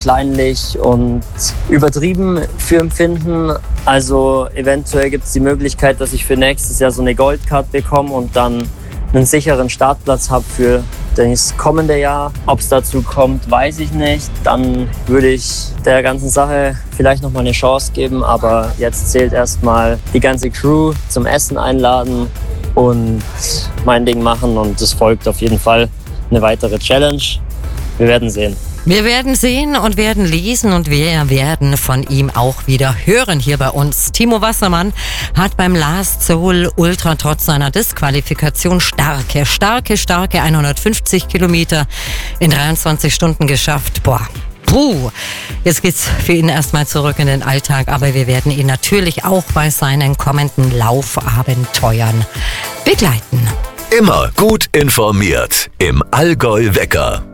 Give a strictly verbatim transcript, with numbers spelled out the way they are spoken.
kleinlich und übertrieben für empfinden. Also eventuell gibt es die Möglichkeit, dass ich für nächstes Jahr so eine Goldcard bekomme und dann einen sicheren Startplatz habe für das kommende Jahr. Ob es dazu kommt, weiß ich nicht. Dann würde ich der ganzen Sache vielleicht noch mal eine Chance geben. Aber jetzt zählt erstmal die ganze Crew zum Essen einladen und mein Ding machen. Und es folgt auf jeden Fall eine weitere Challenge. Wir werden sehen. Wir werden sehen und werden lesen und wir werden von ihm auch wieder hören hier bei uns. Timo Wassermann hat beim Last Seoul Ultra trotz seiner Disqualifikation starke, starke, starke hundertfünfzig Kilometer in dreiundzwanzig Stunden geschafft. Boah, puh. Jetzt geht's für ihn erstmal zurück in den Alltag, aber wir werden ihn natürlich auch bei seinen kommenden Laufabenteuern begleiten. Immer gut informiert im Allgäu Wecker.